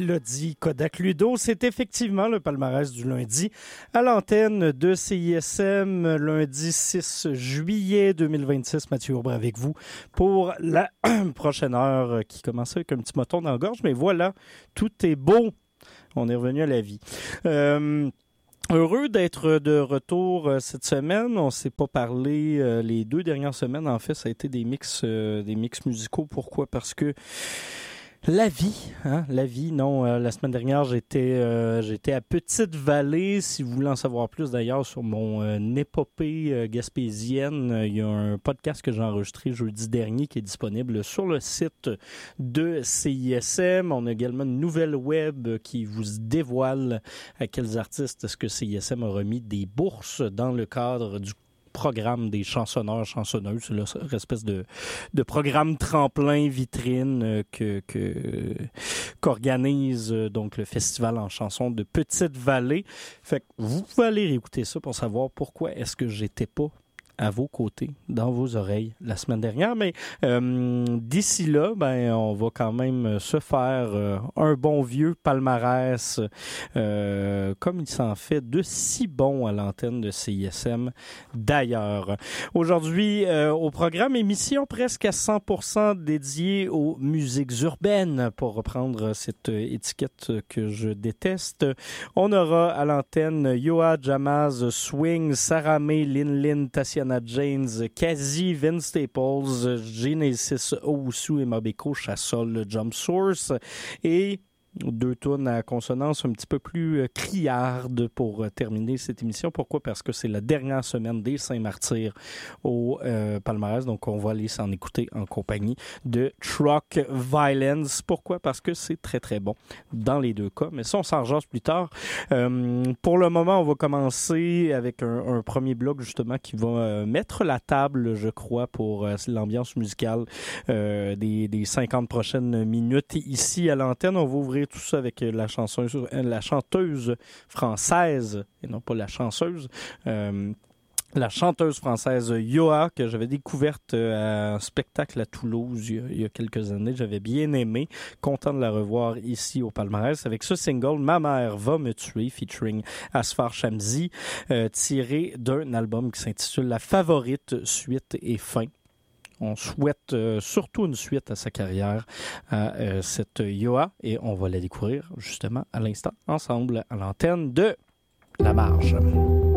Mélodie Kodak Ludo, c'est effectivement le palmarès du lundi à l'antenne de CISM, lundi 6 juillet 2026. Mathieu Aubry avec vous pour la prochaine heure qui commence avec un petit moton dans la gorge, mais voilà, tout est beau. On est revenu à la vie. Heureux d'être de retour cette semaine. On ne s'est pas parlé les 2 dernières semaines. En fait, ça a été des mix musicaux. Pourquoi? Parce que la vie, la semaine dernière, j'étais à Petite-Vallée. Si vous voulez en savoir plus, d'ailleurs, sur mon épopée gaspésienne, il y a un podcast que j'ai enregistré jeudi dernier qui est disponible sur le site de CISM. On a également une nouvelle web qui vous dévoile à quels artistes est-ce que CISM a remis des bourses dans le cadre du programme des chansonneurs, chansonneuses, là, une espèce de programme tremplin vitrine qu'organise donc le festival en chansons de Petite-Vallée. Fait que vous pouvez aller réécouter ça pour savoir pourquoi est-ce que j'étais pas à vos côtés, dans vos oreilles la semaine dernière. Mais d'ici là, on va quand même se faire un bon vieux palmarès comme il s'en fait de si bon à l'antenne de CISM d'ailleurs. Aujourd'hui, au programme, émission presque à 100% dédiée aux musiques urbaines, pour reprendre cette étiquette que je déteste. On aura à l'antenne Yoa, Jamaz, Swing, Sarah May, Lin, Tatiana James, Kazi, Vince Staples, Genesis, Owusu et Mabeko, Chassol, Jump Source et 2 tunes à consonance un petit peu plus criardes pour terminer cette émission. Pourquoi? Parce que c'est la dernière semaine des Saint-Martyrs au palmarès, donc on va aller s'en écouter en compagnie de Truck Violence. Pourquoi? Parce que c'est très très bon dans les 2 cas, mais ça on s'en rejase plus tard. Pour le moment, on va commencer avec un premier bloc justement qui va mettre la table, je crois, pour l'ambiance musicale des 50 prochaines minutes ici à l'antenne. On va ouvrir tout ça avec la chanteuse française, et non pas la chanceuse, la chanteuse française Yoa, que j'avais découverte à un spectacle à Toulouse il y a quelques années. J'avais bien aimé. Content de la revoir ici au palmarès avec ce single « Ma mère va me tuer » featuring Asfar Shamsi, tiré d'un album qui s'intitule « La favorite, suite et fin ». On souhaite surtout une suite à sa carrière, à cette Yoa, et on va la découvrir justement à l'instant ensemble à l'antenne de La Marge.